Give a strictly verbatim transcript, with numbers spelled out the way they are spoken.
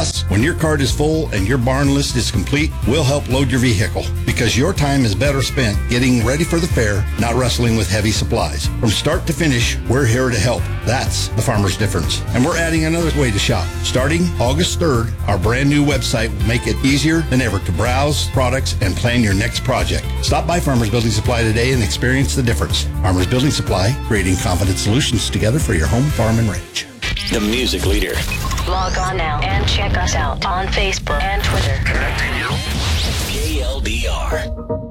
Plus, when your cart is full and your barn list is complete, we'll help load your vehicle because your time is better spent getting ready for the fair, not wrestling with heavy supplies. From start to finish, we're here to help. That's the Farmer's Difference. And we're adding another way to shop. Starting August third, our brand new website will make it easier than ever to browse products and plan your next project. Stop by Farmer's Building Supply today and experience the difference. Farmer's Building Supply, creating confident solutions together for your home, farm, and ranch. The music leader. Log on now and check us out on Facebook and Twitter. K L D R.